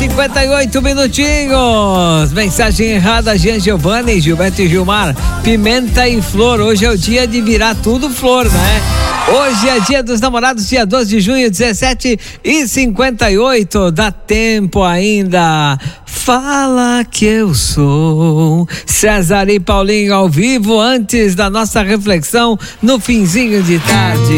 58 minutinhos. Mensagem errada, Jean Giovanni, Gilberto e Gilmar. Pimenta e flor. Hoje é o dia de virar tudo flor, né? Hoje é dia dos namorados, dia 12 de junho, 17h58. Dá tempo ainda. Fala que eu sou César e Paulinho ao vivo, antes da nossa reflexão no finzinho de tarde.